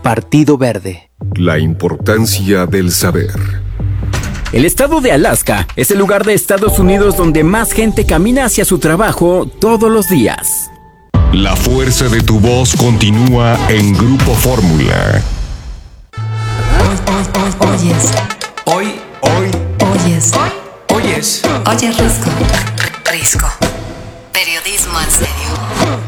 Partido Verde. La importancia del saber. El estado de Alaska es el lugar de Estados Unidos donde más gente camina hacia su trabajo todos los días. La fuerza de tu voz continúa en Grupo Fórmula. Oyes. Hoy. Oyes. Oyes. Oyes Risco. Risco. Periodismo en serio.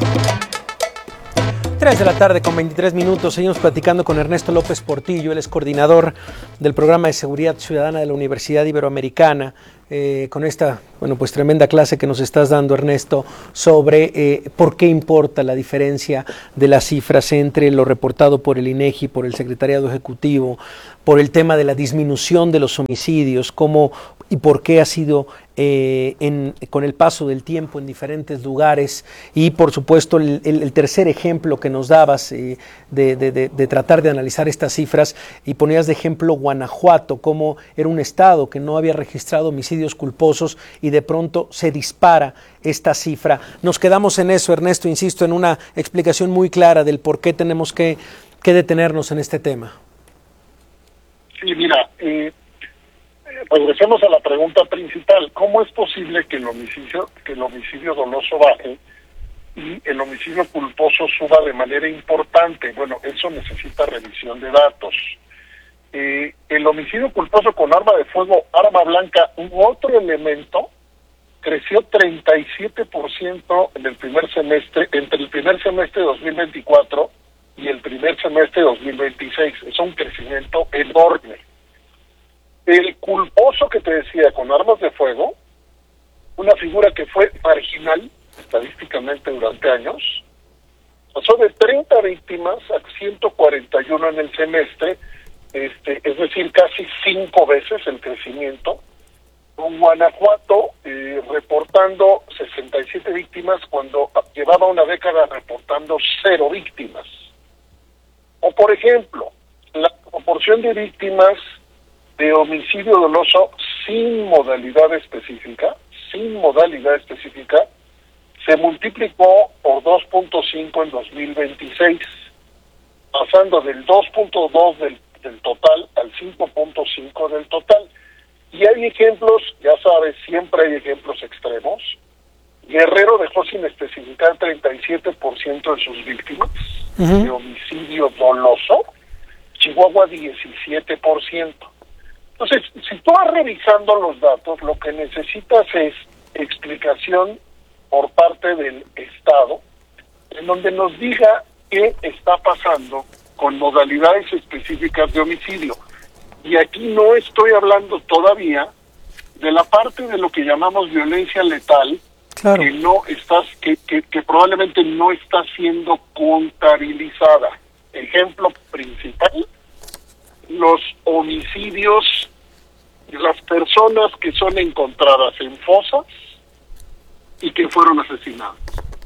3 de la tarde con 23 minutos. Seguimos platicando con Ernesto López Portillo. Él es coordinador del Programa de Seguridad Ciudadana de la Universidad Iberoamericana. Con esta, pues tremenda clase que nos estás dando, Ernesto, sobre por qué importa la diferencia de las cifras entre lo reportado por el INEGI, por el Secretariado Ejecutivo, por el tema de la disminución de los homicidios, cómo y por qué ha sido con el paso del tiempo en diferentes lugares, y por supuesto el tercer ejemplo que nos dabas de tratar de analizar estas cifras, y ponías de ejemplo Guanajuato, como era un estado que no había registrado homicidios culposos y de pronto se dispara esta cifra. Nos quedamos en eso, Ernesto, insisto, en una explicación muy clara del por qué tenemos que detenernos en este tema. Sí, mira, regresemos a la pregunta principal. ¿Cómo es posible que el homicidio doloso baje y el homicidio culposo suba de manera importante? Bueno, eso necesita revisión de datos. El homicidio culposo con arma de fuego, arma blanca u otro elemento creció 37% en el primer semestre, entre el primer semestre de 2024 y el primer semestre de 2026. Es un crecimiento enorme. El culposo que te decía con armas de fuego, una figura que fue marginal estadísticamente durante años, pasó de 30 víctimas a 141 en el semestre, es decir, casi 5 veces el crecimiento. Con Guanajuato reportando 67 víctimas cuando llevaba una década reportando 0 víctimas. O por ejemplo, la proporción de víctimas de homicidio doloso sin modalidad específica, se multiplicó por 2.5 en 2026, pasando del 2.2 del total al 5.5 del total. Y hay ejemplos, ya sabes, siempre hay ejemplos extremos. Guerrero dejó sin especificar 37% de sus víctimas de homicidio doloso, Chihuahua 17%. Entonces, si tú vas revisando los datos, lo que necesitas es explicación por parte del Estado, en donde nos diga qué está pasando con modalidades específicas de homicidio. Y aquí no estoy hablando todavía de la parte de lo que llamamos violencia letal, claro, que probablemente no está siendo contabilizada. Ejemplo principal, los homicidios de las personas que son encontradas en fosas y que fueron asesinadas.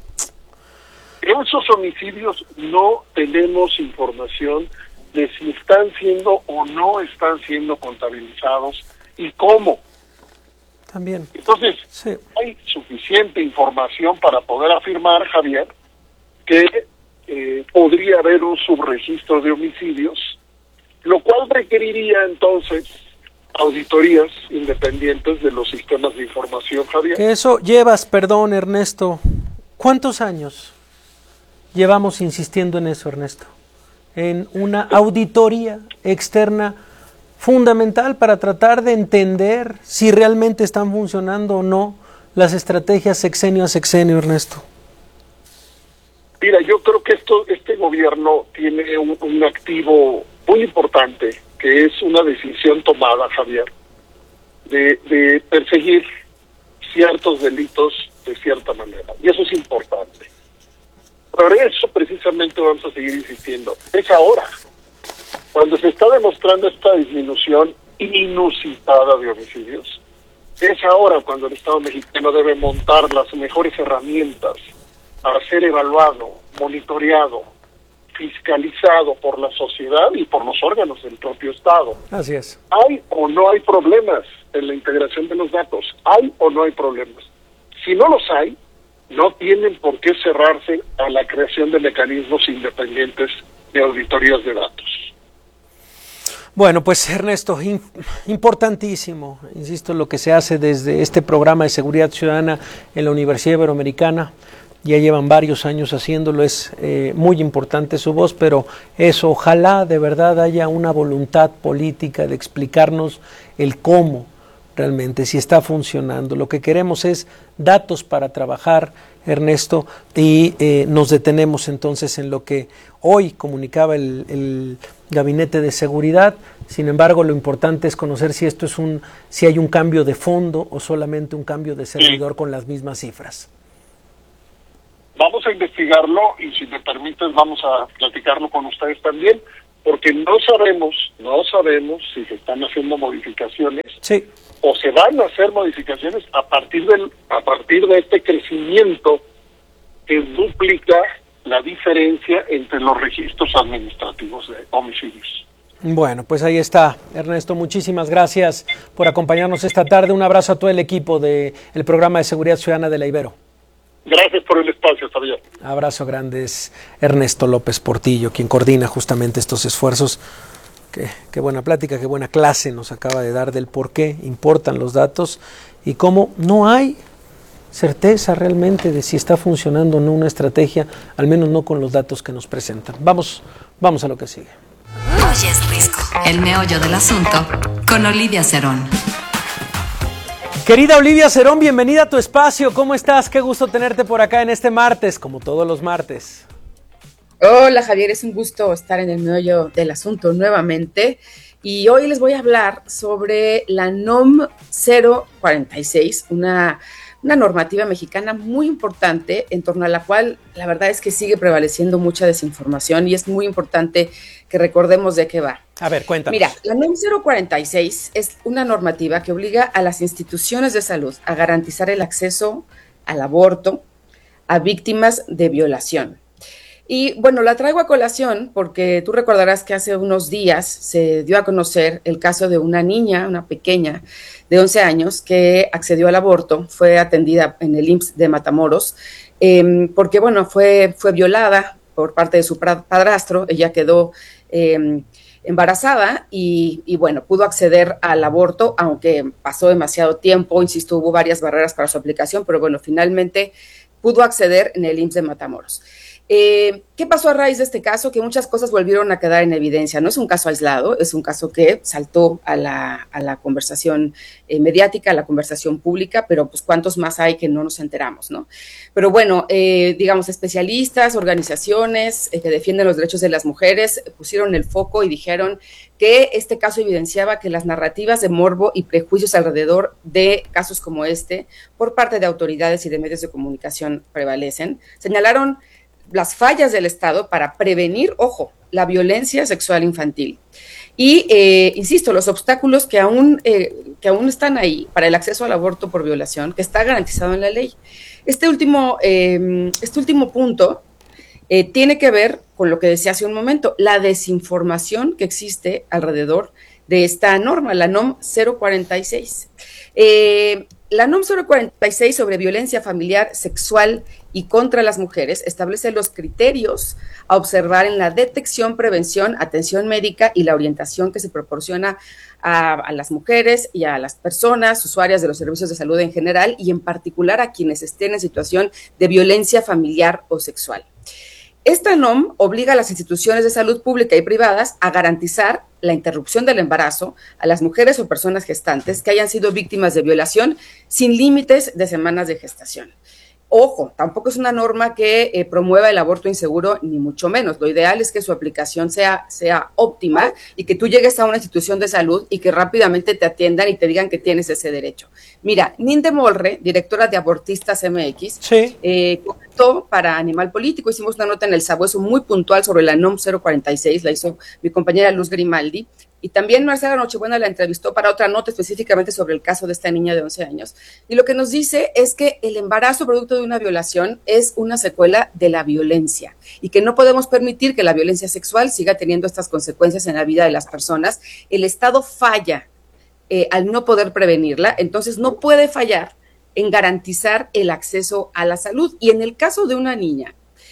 Esos homicidios no tenemos información de si están siendo o no están siendo contabilizados y cómo. También. Entonces, sí, hay suficiente información para poder afirmar, Javier, que podría haber un subregistro de homicidios, lo cual requeriría entonces auditorías independientes de los sistemas de información, Javier. Que eso llevas, perdón, Ernesto, ¿cuántos años llevamos insistiendo en eso, Ernesto? En una auditoría externa fundamental para tratar de entender si realmente están funcionando o no las estrategias sexenio a sexenio, Ernesto. Mira, yo creo que este gobierno tiene un activo muy importante, que es una decisión tomada, Javier, de perseguir ciertos delitos de cierta manera. Y eso es importante. Por eso precisamente vamos a seguir insistiendo. Es ahora, cuando se está demostrando esta disminución inusitada de homicidios, es ahora cuando el Estado mexicano debe montar las mejores herramientas para ser evaluado, monitoreado, fiscalizado por la sociedad y por los órganos del propio Estado. Así es. ¿Hay o no hay problemas en la integración de los datos? ¿Hay o no hay problemas? Si no los hay, no tienen por qué cerrarse a la creación de mecanismos independientes de auditorías de datos. Bueno, pues Ernesto, importantísimo, insisto, lo que se hace desde este programa de seguridad ciudadana en la Universidad Iberoamericana. Ya llevan varios años haciéndolo, es muy importante su voz, pero eso, ojalá de verdad haya una voluntad política de explicarnos el cómo realmente, si está funcionando. Lo que queremos es datos para trabajar, Ernesto, y nos detenemos entonces en lo que hoy comunicaba el Gabinete de Seguridad. Sin embargo, lo importante es conocer si esto es si hay un cambio de fondo o solamente un cambio de servidor con las mismas cifras. Vamos a investigarlo y si me permites vamos a platicarlo con ustedes también, porque no sabemos si se están haciendo modificaciones. Sí. O se van a hacer modificaciones a partir de este crecimiento que duplica la diferencia entre los registros administrativos de homicidios. Bueno, pues ahí está, Ernesto, muchísimas gracias por acompañarnos esta tarde. Un abrazo a todo el equipo del programa de seguridad ciudadana de la Ibero. Gracias por el espacio, Javier. Abrazo grande, es Ernesto López Portillo, quien coordina justamente estos esfuerzos. Qué buena plática, qué buena clase nos acaba de dar del por qué importan los datos y cómo no hay certeza realmente de si está funcionando o no una estrategia, al menos no con los datos que nos presentan. Vamos a lo que sigue. Hoy es Risco, el meollo del asunto, con Olivia Cerón. Querida Olivia Cerón, bienvenida a tu espacio. ¿Cómo estás? Qué gusto tenerte por acá en este martes, como todos los martes. Hola Javier, es un gusto estar en el meollo del asunto nuevamente y hoy les voy a hablar sobre la NOM 046, una normativa mexicana muy importante en torno a la cual la verdad es que sigue prevaleciendo mucha desinformación y es muy importante que recordemos de qué va. A ver, cuéntanos. Mira, la NOM 046 es una normativa que obliga a las instituciones de salud a garantizar el acceso al aborto a víctimas de violación. Y bueno, la traigo a colación porque tú recordarás que hace unos días se dio a conocer el caso de una niña, una pequeña de 11 años que accedió al aborto, fue atendida en el IMSS de Matamoros, porque bueno, fue violada por parte de su padrastro, ella quedó embarazada y bueno, pudo acceder al aborto, aunque pasó demasiado tiempo, insisto, hubo varias barreras para su aplicación, pero bueno, finalmente pudo acceder en el IMSS de Matamoros. ¿Qué pasó a raíz de este caso? Que muchas cosas volvieron a quedar en evidencia. No es un caso aislado, es un caso que saltó a la conversación mediática, a la conversación pública, pero pues cuántos más hay que no nos enteramos, ¿no? Pero bueno, digamos, especialistas, organizaciones que defienden los derechos de las mujeres pusieron el foco y dijeron que este caso evidenciaba que las narrativas de morbo y prejuicios alrededor de casos como este por parte de autoridades y de medios de comunicación prevalecen. Señalaron las fallas del Estado para prevenir, ojo, la violencia sexual infantil. Y, insisto, los obstáculos que aún están ahí para el acceso al aborto por violación, que está garantizado en la ley. Este último punto tiene que ver con lo que decía hace un momento, la desinformación que existe alrededor de esta norma, la NOM 046. La NOM 046 sobre violencia familiar, sexual y contra las mujeres establece los criterios a observar en la detección, prevención, atención médica y la orientación que se proporciona a las mujeres y a las personas usuarias de los servicios de salud en general y en particular a quienes estén en situación de violencia familiar o sexual. Esta NOM obliga a las instituciones de salud pública y privadas a garantizar la interrupción del embarazo a las mujeres o personas gestantes que hayan sido víctimas de violación sin límites de semanas de gestación. Ojo, tampoco es una norma que promueva el aborto inseguro, ni mucho menos. Lo ideal es que su aplicación sea óptima y que tú llegues a una institución de salud y que rápidamente te atiendan y te digan que tienes ese derecho. Mira, Ninde Molre, directora de Abortistas MX, comentó para Animal Político, hicimos una nota en El Sabueso muy puntual sobre la NOM 046, la hizo mi compañera Luz Grimaldi, y también Marcela Nochebuena la entrevistó para otra nota específicamente sobre el caso de esta niña de 11 años. Y lo que nos dice es que el embarazo producto de una violación es una secuela de la violencia y que no podemos permitir que la violencia sexual siga teniendo estas consecuencias en la vida de las personas. El Estado falla al no poder prevenirla, entonces no puede fallar en garantizar el acceso a la salud. Y en el caso de una niña,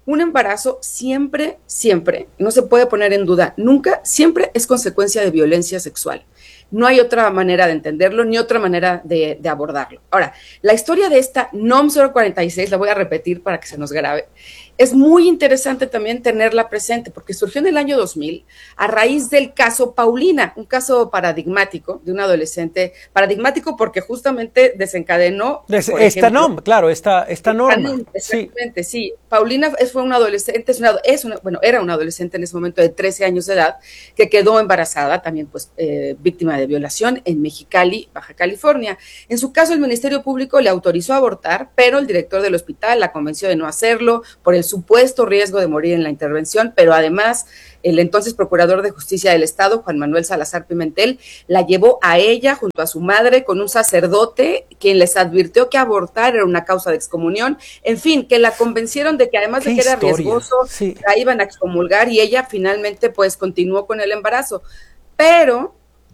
un embarazo siempre, no se puede poner en duda, nunca, siempre es consecuencia de violencia sexual. No hay otra manera de entenderlo, ni otra manera de abordarlo. Ahora, la historia de esta NOM 046, la voy a repetir para que se nos grabe, es muy interesante también tenerla presente, porque surgió en el año 2000 a raíz del caso Paulina, un caso paradigmático de un adolescente, paradigmático porque justamente desencadenó esta NOM, claro, esta norma. Exactamente, sí. Paulina fue una adolescente, era una adolescente en ese momento de 13 años de edad, que quedó embarazada, también pues víctima de violación en Mexicali, Baja California. En su caso, el Ministerio Público le autorizó a abortar, pero el director del hospital la convenció de no hacerlo por el supuesto riesgo de morir en la intervención, pero además el entonces procurador de justicia del estado, Juan Manuel Salazar Pimentel, la llevó a ella junto a su madre con un sacerdote quien les advirtió que abortar era una causa de excomunión, en fin, que la convencieron de que además de que era riesgoso, la iban a excomulgar, y ella finalmente pues continuó con el embarazo, pero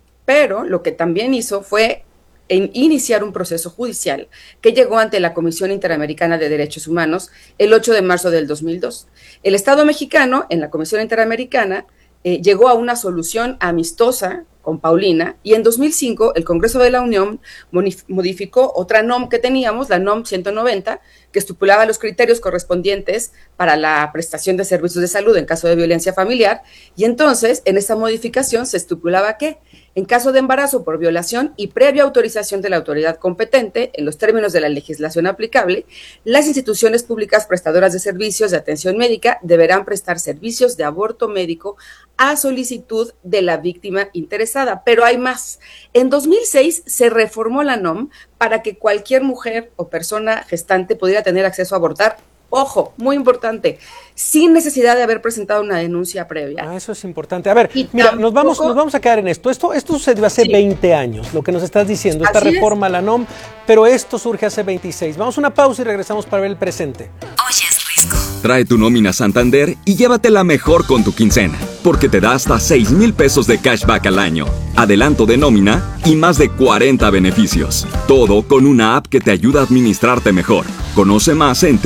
lo que también hizo fue iniciar un proceso judicial que llegó ante la Comisión Interamericana de Derechos Humanos el 8 de marzo del 2002. El Estado mexicano, en la Comisión Interamericana, llegó a una solución amistosa con Paulina, y en 2005 el Congreso de la Unión modificó otra NOM que teníamos, la NOM 190, que estipulaba los criterios correspondientes para la prestación de servicios de salud en caso de violencia familiar, y entonces en esa modificación se estipulaba que en caso de embarazo por violación y previa autorización de la autoridad competente, en los términos de la legislación aplicable, las instituciones públicas prestadoras de servicios de atención médica deberán prestar servicios de aborto médico a solicitud de la víctima interesada. Pero hay más. En 2006 se reformó la NOM para que cualquier mujer o persona gestante pudiera tener acceso a abortar. Ojo, muy importante, sin necesidad de haber presentado una denuncia previa. Eso es importante. A ver, mira, nos vamos a quedar en esto. Esto sucedió hace 20 años, lo que nos estás diciendo, esta reforma a la NOM, pero esto surge hace 26. Vamos a una pausa y regresamos para ver el presente. Oyes Risco. Trae tu nómina Santander y llévatela mejor con tu quincena, porque te da hasta 6,000 pesos de cashback al año, adelanto de nómina y más de 40 beneficios. Todo con una app que te ayuda a administrarte mejor. Conoce más en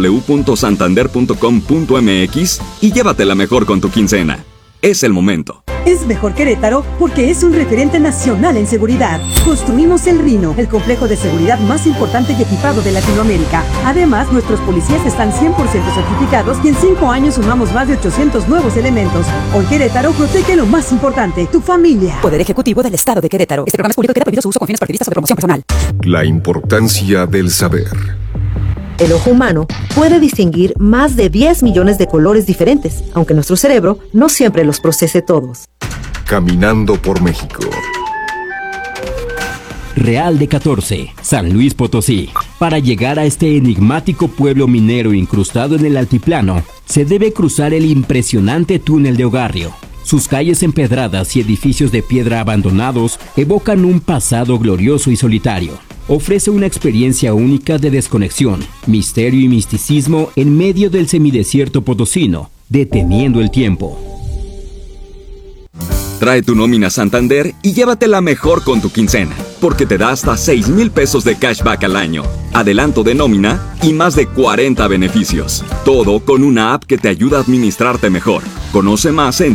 www.santander.com.mx y llévatela mejor con tu quincena. Es el momento. Es mejor Querétaro porque es un referente nacional en seguridad. Construimos el Rino, el complejo de seguridad más importante y equipado de Latinoamérica. Además, nuestros policías están 100% certificados y en 5 años sumamos más de 800 nuevos elementos. Hoy Querétaro protege lo más importante, tu familia. Poder Ejecutivo del Estado de Querétaro. Este programa es público y queda prohibido su uso con fines partidistas o de promoción personal. La importancia del saber. El ojo humano puede distinguir más de 10 millones de colores diferentes, aunque nuestro cerebro no siempre los procese todos. Caminando por México. Real de 14, San Luis Potosí. Para llegar a este enigmático pueblo minero incrustado en el altiplano, se debe cruzar el impresionante túnel de Ogarrio. Sus calles empedradas y edificios de piedra abandonados evocan un pasado glorioso y solitario. Ofrece una experiencia única de desconexión, misterio y misticismo en medio del semidesierto potosino, deteniendo el tiempo. Trae tu nómina Santander y llévatela mejor con tu quincena, porque te da hasta 6,000 pesos de cashback al año, adelanto de nómina y más de 40 beneficios. Todo con una app que te ayuda a administrarte mejor. Conoce más en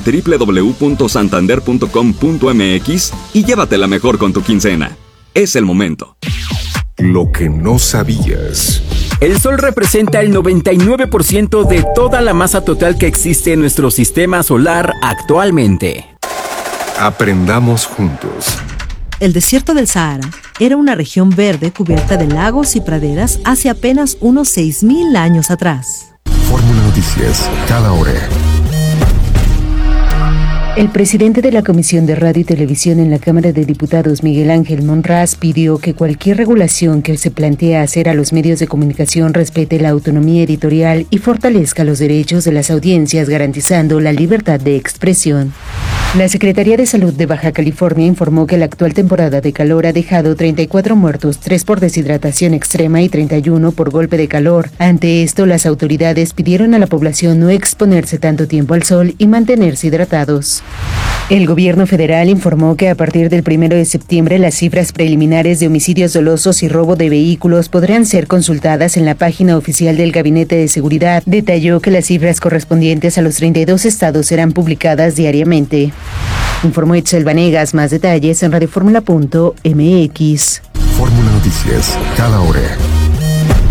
www.santander.com.mx y llévatela mejor con tu quincena. Es el momento. Lo que no sabías. El Sol representa el 99% de toda la masa total que existe en nuestro sistema solar actualmente. Aprendamos juntos. El desierto del Sahara era una región verde cubierta de lagos y praderas hace apenas unos 6,000 años atrás. Fórmula Noticias, cada hora. El presidente de la Comisión de Radio y Televisión en la Cámara de Diputados, Miguel Ángel Monraz, pidió que cualquier regulación que se plantee hacer a los medios de comunicación respete la autonomía editorial y fortalezca los derechos de las audiencias, garantizando la libertad de expresión. La Secretaría de Salud de Baja California informó que la actual temporada de calor ha dejado 34 muertos, 3 por deshidratación extrema y 31 por golpe de calor. Ante esto, las autoridades pidieron a la población no exponerse tanto tiempo al sol y mantenerse hidratados. El gobierno federal informó que a partir del 1 de septiembre las cifras preliminares de homicidios dolosos y robo de vehículos podrán ser consultadas en la página oficial del Gabinete de Seguridad. Detalló que las cifras correspondientes a los 32 estados serán publicadas diariamente. Informó Itzel Vanegas. Más detalles en radioformula.mx. Fórmula Noticias, cada hora.